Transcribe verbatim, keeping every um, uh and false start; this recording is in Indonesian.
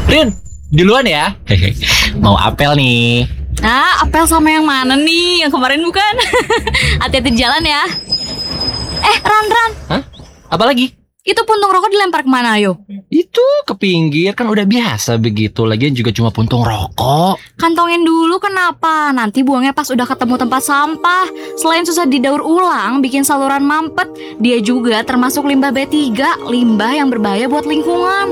Rin, duluan ya. Hehe. Mau apel nih. Ah, apel sama yang mana nih? Yang kemarin bukan? Hati-hati di jalan ya. Eh, Ran, Ran. Hah? Apa lagi? Itu puntung rokok dilempar kemana, ayo? Itu ke pinggir, kan udah biasa begitu. Lagian juga cuma puntung rokok. Kantongin dulu kenapa? Nanti buangnya pas udah ketemu tempat sampah. Selain susah didaur ulang, bikin saluran mampet, dia juga termasuk limbah B tiga, limbah yang berbahaya buat lingkungan.